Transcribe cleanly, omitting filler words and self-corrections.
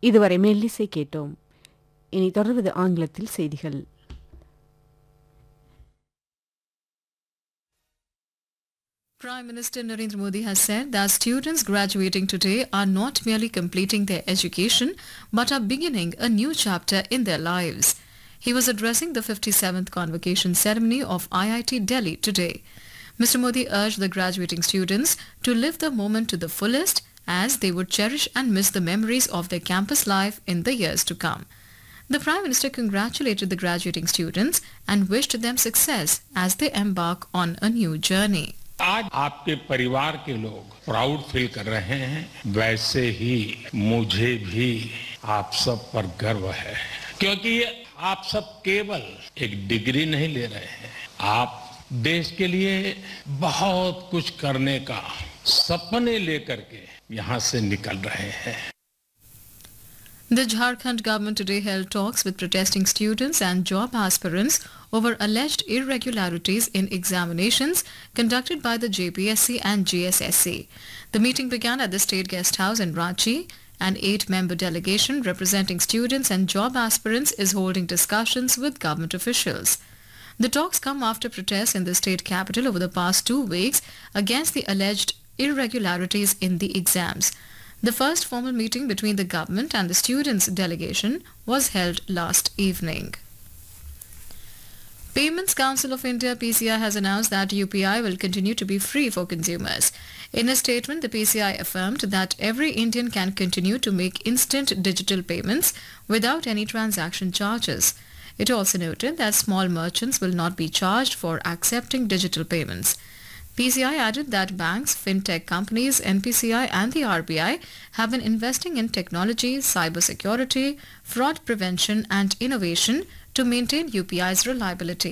இதுவரை மெல்லிசை கேட்டோம். இனி தொடர்வது ஆங்கிலத்தில் செய்திகள். Prime Minister Narendra Modi has said that students graduating today are not merely completing their education but are beginning a new chapter in their lives. He was addressing the 57th convocation ceremony of IIT Delhi today. Mr. Modi urged the graduating students to live the moment to the fullest as they would cherish and miss the memories of their campus life in the years to come. The Prime Minister congratulated the graduating students and wished them success as they embark on a new journey. आज आपके परिवार के लोग proud feel कर रहे हैं, वैसे ही मुझे भी आप सब पर गर्व है, क्योंकि आप सब केवल एक डिग्री नहीं ले रहे हैं, आप देश के लिए बहुत कुछ करने का सपने लेकर के यहाँ से निकल रहे हैं. The Jharkhand government today held talks with protesting students and job aspirants over alleged irregularities in examinations conducted by the JPSC and GSSC. The meeting began at the State Guest House in Ranchi. An 8-member delegation representing students and job aspirants is holding discussions with government officials. The talks come after protests in the state capital over the past 2 weeks against the alleged irregularities in the exams. The first formal meeting between the government and the students' delegation was held last evening. Payments Council of India PCI has announced that UPI will continue to be free for consumers. In a statement, the PCI affirmed that every Indian can continue to make instant digital payments without any transaction charges. It also noted that small merchants will not be charged for accepting digital payments. PCI added that banks, fintech companies, NPCI and the RBI have been investing in technology, cybersecurity, fraud prevention and innovation to maintain UPI's reliability.